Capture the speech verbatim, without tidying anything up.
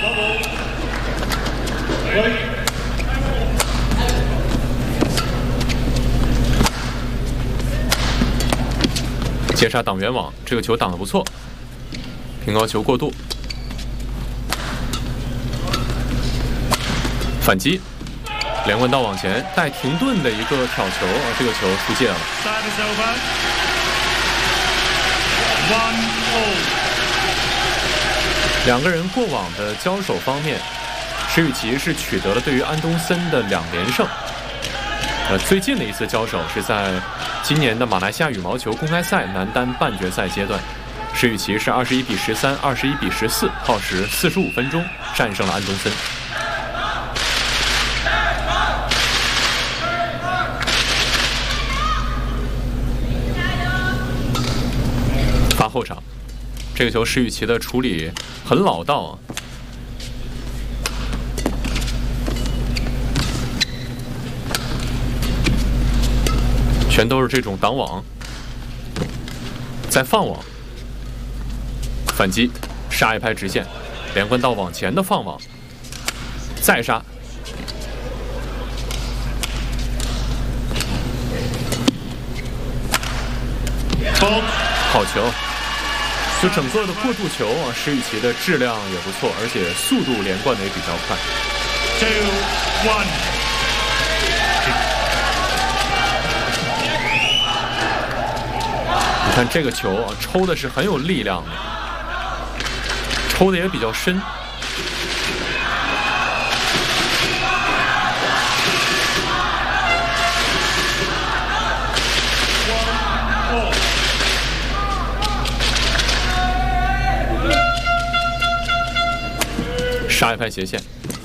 接杀挡圆网，这个球挡得不错，平高球过渡，反击，连贯道往前带停顿的一个挑球，啊，这个球出界了。两个人过往的交手方面，石宇奇是取得了对于安东森的两连胜。呃，最近的一次交手是在今年的马来西亚羽毛球公开赛男单半决赛阶段，石宇奇是二十一比十三、二十一比十四，耗时四十五分钟战胜了安东森。发后场，这个球石宇奇的处理很老道啊。全都是这种挡网，再放网，反击，杀一拍直线，连贯道往前的放网，再杀，好球！就整个的过渡球啊，石宇奇的质量也不错，而且速度连贯的也比较快。 Two, one. 你看这个球啊，抽的是很有力量的，抽的也比较深。杀一拍斜线。